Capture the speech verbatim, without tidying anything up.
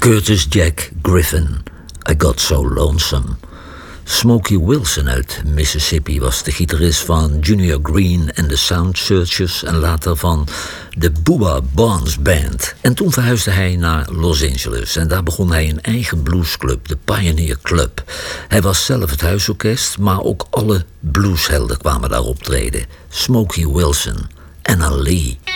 Curtis Jack Griffin, I Got So Lonesome. Smokey Wilson uit Mississippi was de gitarist van Junior Green en de Sound Searchers en later van de Booba Barnes Band. En toen verhuisde hij naar Los Angeles en daar begon hij een eigen bluesclub, de Pioneer Club. Hij was zelf het huisorkest, maar ook alle blueshelden kwamen daar optreden. Smokey Wilson, Anna Lee.